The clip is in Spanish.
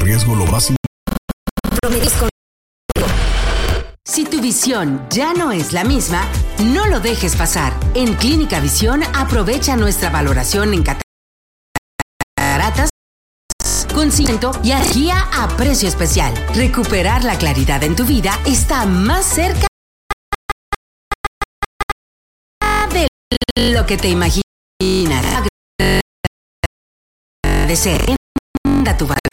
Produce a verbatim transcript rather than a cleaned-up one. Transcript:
riesgo lo más importante. Si tu visión ya no es la misma, no lo dejes pasar. En Clínica Visión aprovecha nuestra valoración en cataratas, conocimiento y guía a precio especial. Recuperar la claridad en tu vida está más cerca de lo que te imaginas. De ser tu